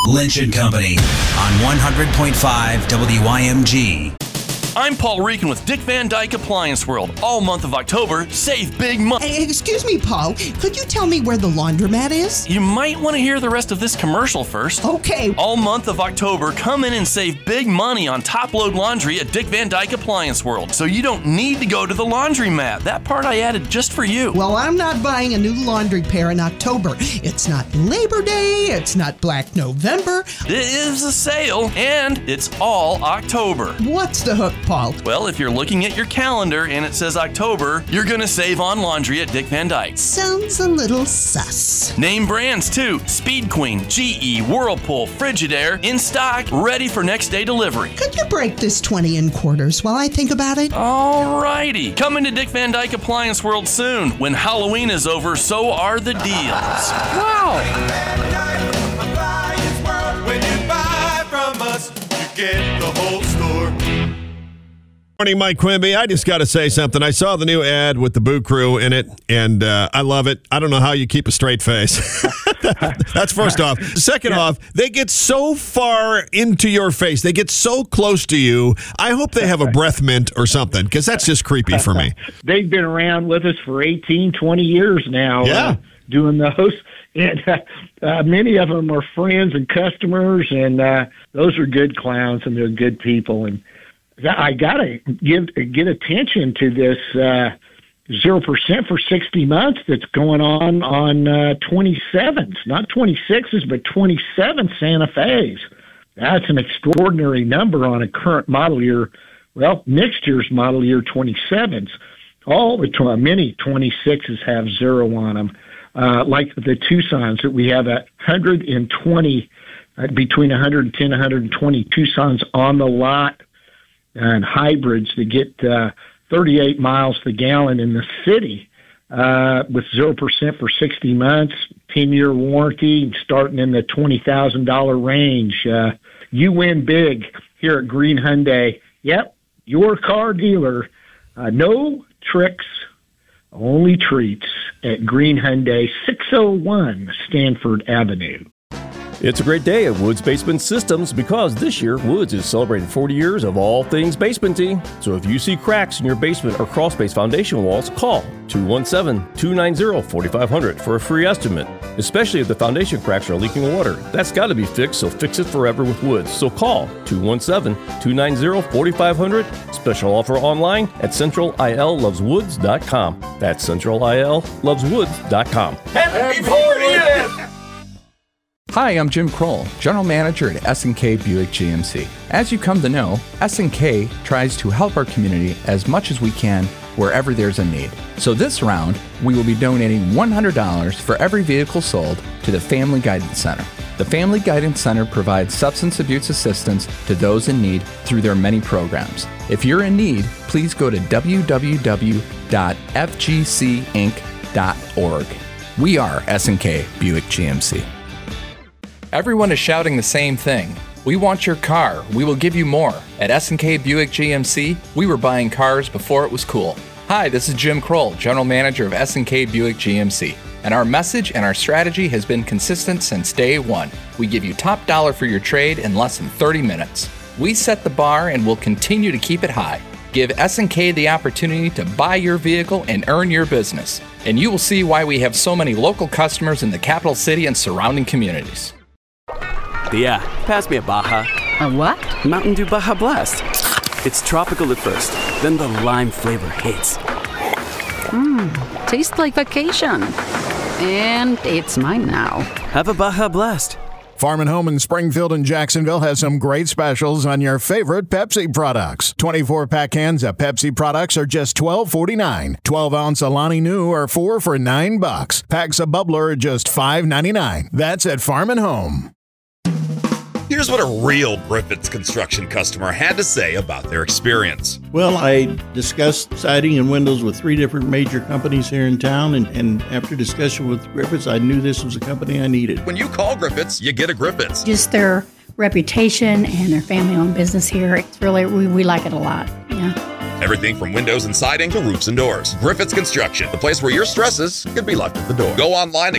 Lynch & Company on 100.5 WYMG. I'm Paul Reekin with Dick Van Dyke Appliance World. All month of October, save big money. Hey, excuse me, Paul. Could you tell me where the laundromat is? You might want to hear the rest of this commercial first. Okay. All month of October, come in and save big money on top-load laundry at Dick Van Dyke Appliance World. So you don't need to go to the laundromat. That part I added just for you. Well, I'm not buying a new laundry pair in October. It's not Labor Day. It's not Black November. It is a sale, and it's all October. What's the hook, Paul? Well, if you're looking at your calendar and it says October, you're going to save on laundry at Dick Van Dyke. Sounds a little sus. Name brands too. Speed Queen, GE, Whirlpool, Frigidaire, in stock, ready for next day delivery. Could you break this 20 in quarters while I think about it? Alrighty. Coming to Dick Van Dyke Appliance World soon. When Halloween is over, so are the deals. Wow! When you buy from us, you get the whole store. Morning, Mike Quimby. I just got to say something. I saw the new ad with the Boo Crew in it, and I love it. I don't know how you keep a straight face. That's first off. Second off, they get so far into your face. They get so close to you. I hope they have a breath mint or something, because that's just creepy for me. They've been around with us for 18, 20 years now, doing those. And many of them are friends and customers, and those are good clowns, and they're good people. And I got to get attention to this 0% for 60 months that's going on 27s, not 26s, but 27 Santa Fe's. That's an extraordinary number on a current model year, well, next year's model year 27s. Many 26s have 0 on them, like the Tucsons that we have 120, between 110 and 120 Tucsons on the lot, and hybrids that get 38 miles per gallon in the city with 0% for 60 months, 10-year warranty, starting in the $20,000 range. You win big here at Green Hyundai. Yep, your car dealer. No tricks, only treats at Green Hyundai, 601 Stanford Avenue. It's a great day at Woods Basement Systems because this year Woods is celebrating 40 years of all things basementing. So if you see cracks in your basement or crawl space foundation walls, call 217-290-4500 for a free estimate, especially if the foundation cracks are leaking water. That's got to be fixed, so fix it forever with Woods. So call 217-290-4500. Special offer online at centralilloveswoods.com. That's centralilloveswoods.com. Happy 40th! Hi, I'm Jim Kroll, General Manager at S&K Buick GMC. As you come to know, S&K tries to help our community as much as we can wherever there's a need. So this round, we will be donating $100 for every vehicle sold to the Family Guidance Center. The Family Guidance Center provides substance abuse assistance to those in need through their many programs. If you're in need, please go to www.fgcinc.org. We are S&K Buick GMC. Everyone is shouting the same thing. We want your car. We will give you more. At S&K Buick GMC, we were buying cars before it was cool. Hi, this is Jim Kroll, General Manager of S&K Buick GMC. And our message and our strategy has been consistent since day one. We give you top dollar for your trade in less than 30 minutes. We set the bar and will continue to keep it high. Give S&K the opportunity to buy your vehicle and earn your business. And you will see why we have so many local customers in the capital city and surrounding communities. Yeah, pass me a Baja. A what? Mountain Dew Baja Blast. It's tropical at first, then the lime flavor hits. Tastes like vacation. And it's mine now. Have a Baja Blast. Farm and Home in Springfield and Jacksonville has some great specials on your favorite Pepsi products. 24-pack cans of Pepsi products are just $12.49. 12-ounce Alani Nu are $4 for $9. Packs of Bubbler are just $5.99. That's at Farm and Home. Here's what a real Griffiths Construction customer had to say about their experience. Well, I discussed siding and windows with 3 different major companies here in town, and after discussion with Griffiths, I knew this was a company I needed. When you call Griffiths, you get a Griffiths. Just their reputation and their family-owned business here, it's really, we like it a lot, yeah. Everything from windows and siding to roofs and doors. Griffiths Construction, the place where your stresses could be left at the door. Go online